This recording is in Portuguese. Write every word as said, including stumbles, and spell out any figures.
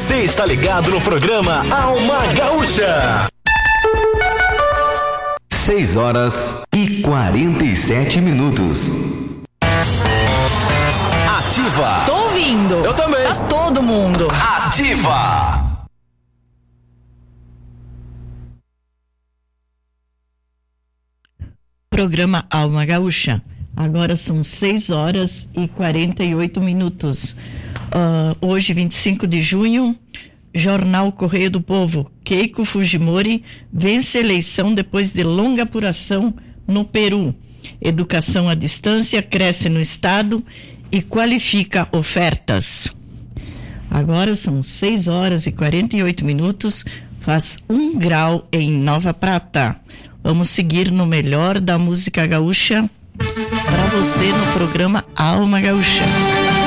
Você está ligado no programa Alma Gaúcha. seis horas e quarenta e sete minutos. Ativa. Tô ouvindo. Eu também. Tá todo mundo. Ativa. Programa Alma Gaúcha. Agora são seis horas e quarenta e oito minutos. Uh, hoje, vinte e cinco de junho, Jornal Correio do Povo. Keiko Fujimori vence eleição depois de longa apuração no Peru. Educação à distância cresce no estado e qualifica ofertas. Agora são seis horas e quarenta e oito minutos, faz um grau em Nova Prata. Vamos seguir no melhor da música gaúcha para você no programa Alma Gaúcha.